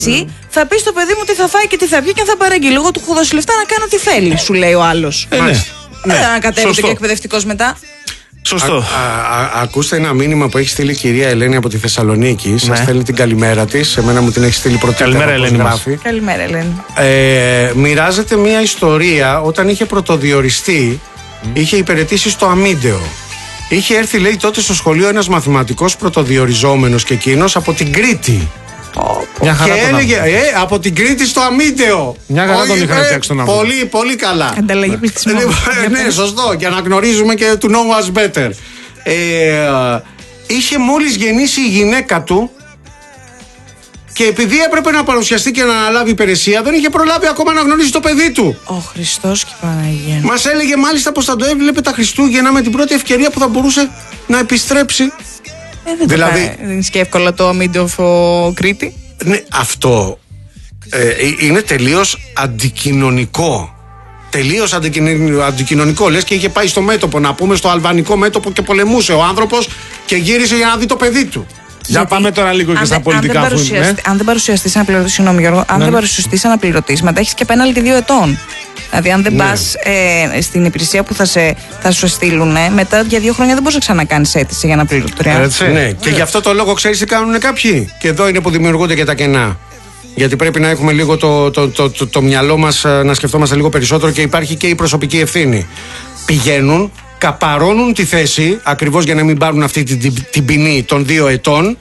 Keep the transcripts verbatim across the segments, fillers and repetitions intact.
Θα πει στο παιδί μου τι θα φάει και τι θα βγει και αν θα παραγγείλει. Εγώ του έχω δώσει λεφτά να κάνω τι θέλει, σου λέει ο άλλος. Ε, ναι. Δεν θα ανακατεύεται και εκπαιδευτικός μετά. Σωστό. Α, α, α, ακούστε ένα μήνυμα που έχει στείλει η κυρία Ελένη από τη Θεσσαλονίκη. Ναι. Σας στέλνει την καλημέρα της. Εμένα μου την έχει στείλει πρωτήτερα. Καλημέρα, Ελένη. Γράφει. Καλημέρα, Ελένη. Ε, μοιράζεται μια ιστορία όταν είχε πρωτοδιοριστεί, mm. είχε υπηρετήσει στο Αμίντεο. Είχε έρθει, λέει, τότε στο σχολείο ένας μαθηματικός πρωτοδιοριζόμενος και εκείνος από την Κρήτη. Oh, μια χαρά και έλεγε, ε, από την Κρήτη στο Αμίντεο. Μια χαρά τον είχαν φτιάξει τον άνθρωπο. Πολύ, πολύ καλά. Ανταλλαγή πληθυσμών. Ναι, σωστό. Για να γνωρίζουμε και to know us better. Ε, είχε μόλις γεννήσει η γυναίκα του και επειδή έπρεπε να παρουσιαστεί και να αναλάβει υπηρεσία, δεν είχε προλάβει ακόμα να γνωρίσει το παιδί του. Ο Χριστός και η Παναγία. Μας έλεγε μάλιστα πως θα το έβλεπε τα Χριστούγεννα με την πρώτη ευκαιρία που θα μπορούσε να επιστρέψει. Ε, δεν δηλαδή, δεν είναι και εύκολα το Αμίντεο Κρήτη. Ναι, αυτό ε, είναι τελείως αντικοινωνικό. Τελείως αντικοινωνικό. Λες και είχε πάει στο μέτωπο, να πούμε, στο αλβανικό μέτωπο και πολεμούσε ο άνθρωπος και γύρισε για να δει το παιδί του. Για γιατί πάμε τώρα λίγο και στα αν, πολιτικά. Αν δεν, παρουσιαστεί, ναι. αν δεν παρουσιαστείς αναπληρωτή, συγγνώμη Γιώργο, αν ναι. δεν παρουσιαστείς αναπληρωτή, μετά έχεις και πέναλτι δύο ετών. Δηλαδή, αν δεν ναι. πας ε, στην υπηρεσία που θα, σε, θα σου στείλουν, ε, μετά για δύο χρόνια δεν μπορείς να ξανακάνεις αίτηση για αναπληρωτρία. Ναι, ναι. Και γι' αυτό το λόγο ξέρεις τι κάνουν κάποιοι. Και εδώ είναι που δημιουργούνται και τα κενά. Γιατί πρέπει να έχουμε λίγο το, το, το, το, το μυαλό μας να σκεφτόμαστε λίγο περισσότερο και υπάρχει και η προσωπική ευθύνη. Πηγαίνουν, καπαρώνουν τη θέση ακριβώς για να μην πάρουν αυτή την, την, την ποινή των δύο ετών.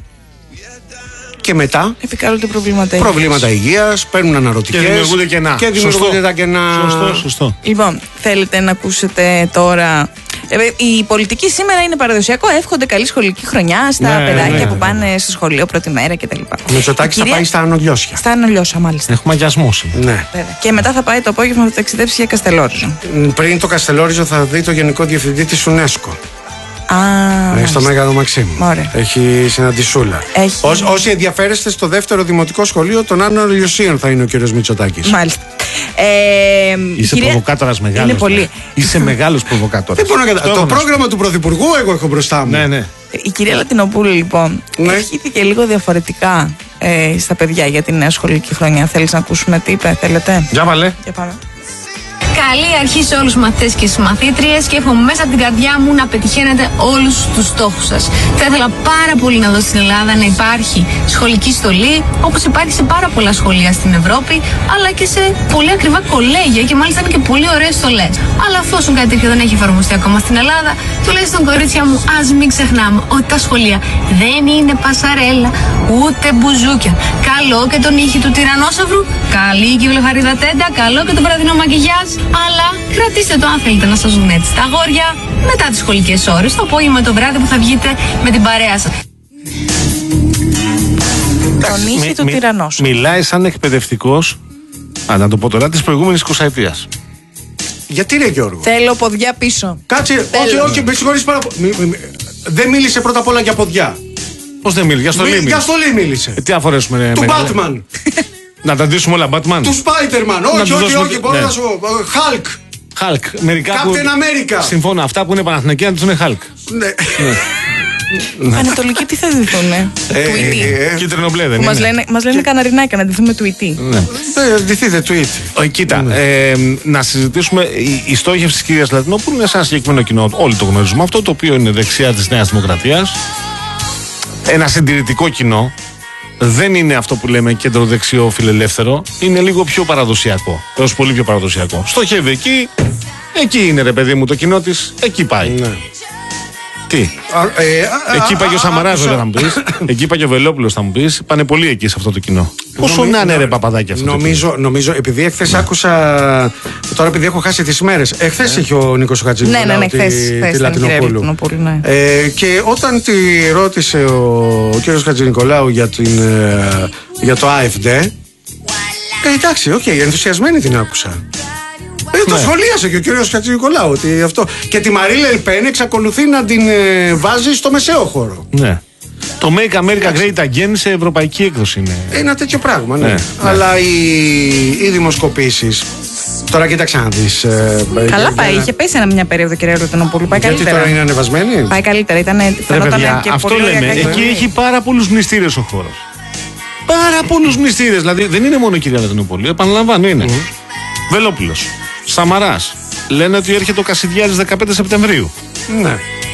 Και μετά επικαλούνται προβλήματα, προβλήματα υγείας, παίρνουν αναρωτικές και δημιουργούνται κενά. Και δημιουργούνται τα κενά. Σωστό, σωστό. Λοιπόν, θέλετε να ακούσετε τώρα. Η πολιτική σήμερα είναι παραδοσιακό. Εύχονται καλή σχολική χρονιά στα ναι, παιδάκια ναι, που πάνε ναι. στο σχολείο πρώτη μέρα κτλ. Ο Μητσοτάκης θα πάει στα Ανολιώσια. Στα Ανολιώσια, μάλιστα. Έχουμε αγιασμό σήμερα. Ναι. Και μετά θα πάει το απόγευμα θα ταξιδέψει για Καστελόριζο. Πριν το Καστελόριζο θα δει το Γενικό Διευθυντή της UNESCO. Ah, στο Μέγαρο Μαξίμου. Ωραία. Έχει συναντησούλα. Έχει... Ως, όσοι ενδιαφέρεστε στο δεύτερο δημοτικό σχολείο των Άνω Λιωσίων θα είναι ο κύριος Μητσοτάκης. Μάλιστα. Ε, Είσαι κυρία... προβοκάτορας μεγάλος. Είναι πολύ. Είσαι μεγάλος προβοκάτορας. το το πρόγραμμα του Πρωθυπουργού εγώ έχω μπροστά μου. Ναι, ναι. Η κυρία Λατινοπούλου λοιπόν ναι. ευχήθηκε λίγο διαφορετικά ε, στα παιδιά για την νέα σχολική χρονιά. Θέλεις να ακούσουμε τι είπε, θέλετε? Για βάλε. Για πάμε. Καλή αρχή σε όλους τους μαθητές και τις μαθήτριες και εύχομαι μέσα από την καρδιά μου να πετυχαίνετε όλους τους στόχους σας. Θα ήθελα πάρα πολύ να δω στην Ελλάδα να υπάρχει σχολική στολή, όπως υπάρχει σε πάρα πολλά σχολεία στην Ευρώπη, αλλά και σε πολύ ακριβά κολέγια και μάλιστα είναι και πολύ ωραίες στολές. Αλλά εφόσον κάτι τέτοιο δεν έχει εφαρμοστεί ακόμα στην Ελλάδα, τουλάχιστον κορίτσια μου, ας μην ξεχνάμε ότι τα σχολεία δεν είναι πασαρέλα ούτε μπουζούκια. Καλό και τον ήχη του τυρανόσαυρου, καλή και η βλεφαρίδα τέντα, καλό και το βραδινό μακιγιάζ. Αλλά κρατήστε το αν θέλετε να σας δουν έτσι τα αγόρια μετά τις σχολικές ώρες, το απόγευμα το βράδυ που θα βγείτε με την παρέα σας. Τον ήχη του τυραννός. Μιλάει σαν εκπαιδευτικός, α, να το πω τώρα, της προηγούμενης εικοσαετίας. Γιατί ρε Γιώργο? Θέλω ποδιά πίσω. Κάτσε, όχι, όχι, με συγχωρείς πάρα πολύ. Δεν μίλησε πρώτα απ' όλα για ποδιά. Πώς δεν μίλησε, για στολή μίλησε. Για στολή μίλησε. Ε, τι αφορέσουμε, του Batman. Να τα ντύσουμε όλα Batman. Του Spider-Man. Όχι, όχι, όχι. Μπορώ να σου πω. Hulk. Hulk. Μερικά Captain που... America. Συμφωνώ. Αυτά που είναι Παναθηναϊκοί να τους είναι Hulk. Ναι. Ανατολικοί τι θα ντυθούν? Tweety. Κίτρινο μπλε δεν είναι? Μας λένε καναρινάκια να ντυθούμε Tweety. Ντυθείτε Tweety. Κοίτα, να συζητήσουμε. Η στόχευση της κυρίας Λατινοπούλου είναι σε ένα συγκεκριμένο κοινό. Όλοι το γνωρίζουμε αυτό, το οποίο είναι δεξιά της Νέας Δημοκρατίας. Ένα συντηρητικό κοινό. Δεν είναι αυτό που λέμε κεντροδεξιό φιλελεύθερο. Είναι λίγο πιο παραδοσιακό. Έως πολύ πιο παραδοσιακό. Στοχεύει εκεί. Εκεί είναι ρε παιδί μου το κοινό της. Εκεί πάει. Ναι. Τι. Α, ε, α, εκεί πάει και ο Σαμαράς θα μου πεις. Εκεί πάει και ο Βελόπουλος θα μου πεις. Πάνε πολύ εκεί σε αυτό το κοινό. Πόσο να είναι ρε παπαδάκι αυτό? Νομίζω, νομίζω επειδή εχθές άκουσα. Τώρα επειδή έχω χάσει τις μέρες. Εχθές είχε ο Νίκος Χατζηνικολάου ναι, ναι, ναι, τη, χθες, τη Λατινοπούλου. Ναι. Ε, και όταν τη ρώτησε ο, ο κύριος Χατζηνικολάου για, την, ε, για το ΑΕΦΔ. Ε, εντάξει, οκ, okay, ενθουσιασμένη την άκουσα. Ε, το ναι. σχολίασε και ο κύριος Χατζηνικολάου ότι αυτό. Και τη Μαρίλ Ελπέν εξακολουθεί να την ε, βάζει στο μεσαίο χώρο. Ναι. Το Make America Great Again σε ευρωπαϊκή έκδοση είναι. Ένα τέτοιο πράγμα, ναι. ναι, ναι. Αλλά οι, οι δημοσκοπήσεις. Τώρα κοίταξε να δεις. Ε, Καλά για, πάει, για... είχε πέσει μια περίοδο κυρία Λατινοπούλου. Πάει γιατί καλύτερα. Τώρα είναι ανεβασμένη. Πάει καλύτερα. Ήταν, Ρε παιδιά, και αυτό πολύ λέμε. ωραία, εκεί έχει πάρα πολλούς μνηστήρες ο χώρος. πάρα πολλούς μνηστήρες. Δηλαδή δεν είναι μόνο η κυρία Λατινοπολίου, επαναλαμβάνω είναι. Mm. Βελόπουλος, Σαμαράς. Λένε ότι έρχεται ο Κασιδιάρης δεκαπέντε Σεπτεμβρίου. Ναι.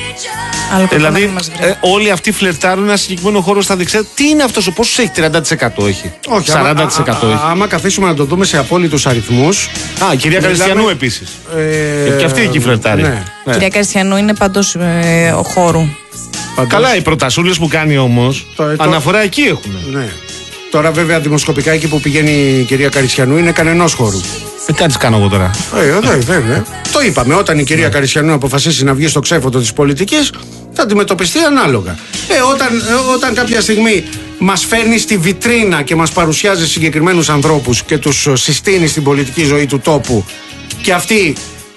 Δηλαδή ε, όλοι αυτοί φλερτάρουν ένα συγκεκριμένο χώρο στα δεξιά. Τι είναι αυτός, πόσο έχει, τριάντα τοις εκατό έχει. Όχι, σαράντα τοις εκατό άμα, έχει. Α, άμα καθίσουμε να το δούμε σε απόλυτους αριθμούς. Α, η κυρία Καριστιανού επίσης. Ε, και αυτή εκεί φλερτάρει. Ναι. Η κυρία Καριστιανού είναι παντός ε, ο χώρου. Παντός. Καλά, οι προτασούλες που κάνει όμως το, το, αναφορά εκεί έχουν. Ναι. Τώρα βέβαια δημοσκοπικά εκεί που πηγαίνει η κυρία Καριστιανού είναι κανενός χώρου. Ε, κάτι κάνω εγώ τώρα. Ε, δε, δε, δε. Το είπαμε. Όταν η κυρία Καριστιανού αποφασίσει να βγει στο ξέφωτο της πολιτικής, θα αντιμετωπιστεί ανάλογα. Ε, όταν, ε, όταν κάποια στιγμή μας φέρνει στη βιτρίνα και μας παρουσιάζει συγκεκριμένους ανθρώπους και τους συστήνει στην πολιτική ζωή του τόπου και αυτοί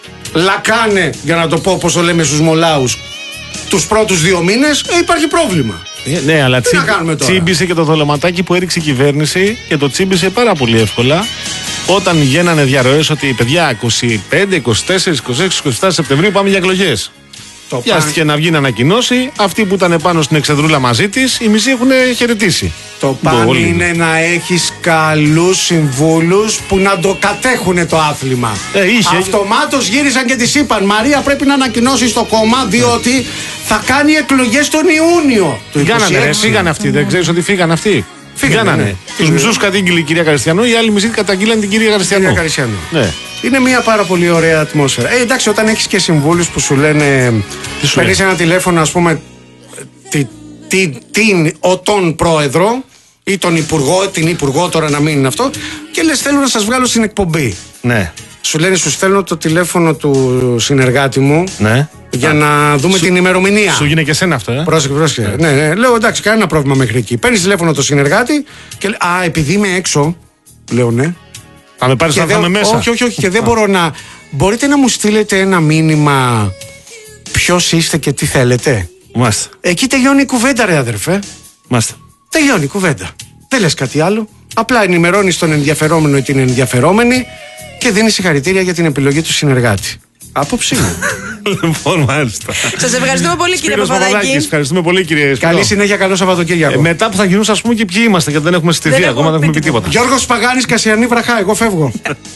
λακάνε, για να το πω όπως το λέμε στους μολάους, τους πρώτους δύο μήνες, ε, υπάρχει πρόβλημα. Ε, ναι, αλλά Τι τσι, να κάνουμε τώρα? τσίμπησε και το δολωματάκι που έριξε η κυβέρνηση και το τσίμπησε πάρα πολύ εύκολα. Όταν γίνανε διαρροές ότι παιδιά είκοσι πέντε, είκοσι τέσσερα, είκοσι έξι, είκοσι επτά Σεπτεμβρίου πάμε για εκλογές. Πιάστηκε να βγει να ανακοινώσει. Αυτοί που ήταν πάνω στην εξεδρούλα μαζί της, οι μισοί έχουν χαιρετήσει. Το παν είναι να έχεις καλούς συμβούλους που να το κατέχουν το άθλημα. Ε, είχε. Αυτομάτως γύρισαν και της είπαν Μαρία, πρέπει να ανακοινώσεις το κόμμα, διότι θα κάνει εκλογές τον Ιούνιο. Φύγανε, ρε, φύγανε αυτοί. Δεν ξέρεις ότι φύγανε αυτοί. Φύγανε. Ναι. Τους μισούς κατήγγειλε η κυρία Καριστιανού, οι άλλοι μισοί καταγγείλαν την κυρία Καριστιανού. Καριστιανού. Ναι. Είναι μια πάρα πολύ ωραία ατμόσφαιρα. Ε, εντάξει, όταν έχεις και συμβούλους που σου λένε. Παίρνεις ένα τηλέφωνο, ας πούμε, τι, τι, τι, ο τον πρόεδρο ή τον υπουργό, την υπουργό, τώρα να μην είναι αυτό, και λες θέλω να σας βγάλω στην εκπομπή. Ναι. Σου λένε, σου στέλνω το τηλέφωνο του συνεργάτη μου. Ναι. Για Α, να δούμε σου, την ημερομηνία. Σου γίνει και εσένα αυτό, ε. Πρόσεχε, πρόσεχε. Ναι. Ναι, ναι. Λέω εντάξει, κανένα πρόβλημα μέχρι εκεί. Παίρνεις τηλέφωνο το συνεργάτη και λέει, α, επειδή είμαι έξω. Λέω ναι. Θα με πάρεις να δεν, είμαι μέσα. Όχι, όχι, όχι. Και δεν μπορώ να. Μπορείτε να μου στείλετε ένα μήνυμα ποιος είστε και τι θέλετε. Μάλιστα. Εκεί τελειώνει η κουβέντα, ρε αδερφέ. Μάλιστα. Τελειώνει η κουβέντα. Δεν λες κάτι άλλο. Απλά ενημερώνεις τον ενδιαφερόμενο ή την ενδιαφερόμενη και δίνεις συγχαρητήρια για την επιλογή του συνεργάτη. Άποψή μου. Λοιπόν, μάλιστα. Σας ευχαριστούμε πολύ, κύριε Παπαδάκη. Ευχαριστούμε πολύ, κύριε Σπυρό. Καλή συνέχεια, καλό Σαββατοκύριακο. Ε, μετά που θα γινούσε, ας πούμε, και ποιοι είμαστε, γιατί δεν έχουμε συστηθεί ακόμα, δεν έχουμε πει τίποτα. Γιώργος Παγάνης, Κασιανή Βραχά, εγώ φεύγω.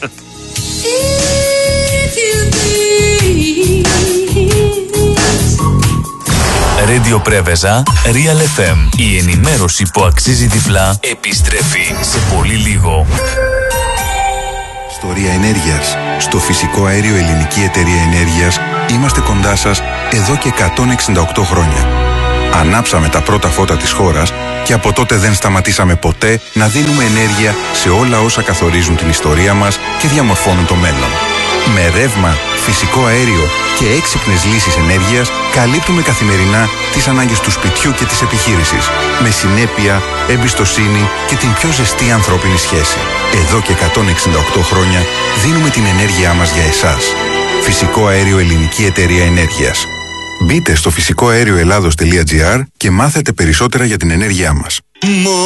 Radio Πρέβεζα, Real εφ εμ. Η ενημέρωση που αξίζει τυφλά επιστρέφει σε πολύ λίγο. Ιστορία ενέργειας. Στο φυσικό αέριο Ελληνική Εταιρεία Ενέργειας είμαστε κοντά σας εδώ και εκατόν εξήντα οκτώ χρόνια. Ανάψαμε τα πρώτα φώτα της χώρας και από τότε δεν σταματήσαμε ποτέ να δίνουμε ενέργεια σε όλα όσα καθορίζουν την ιστορία μας και διαμορφώνουν το μέλλον. Με ρεύμα, φυσικό αέριο και έξυπνες λύσεις ενέργειας καλύπτουμε καθημερινά τις ανάγκες του σπιτιού και της επιχείρησης. Με συνέπεια, εμπιστοσύνη και την πιο ζεστή ανθρώπινη σχέση. Εδώ και εκατόν εξήντα οκτώ χρόνια δίνουμε την ενέργειά μας για εσάς. Φυσικό αέριο Ελληνική Εταιρεία Ενέργειας. Μπείτε στο φυσικό αέριο ελλάδος τελεία τζι άρ και μάθετε περισσότερα για την ενέργειά μας.